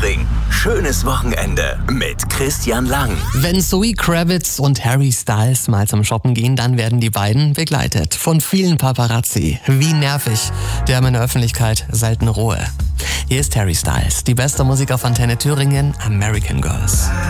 Thüringen. Schönes Wochenende mit Christian Lang. Wenn Zoe Kravitz und Harry Styles mal zum Shoppen gehen, dann werden die beiden begleitet von vielen Paparazzi. Wie nervig, die haben in der Öffentlichkeit selten Ruhe. Hier ist Harry Styles, die beste Musik auf Antenne Thüringen, American Girls.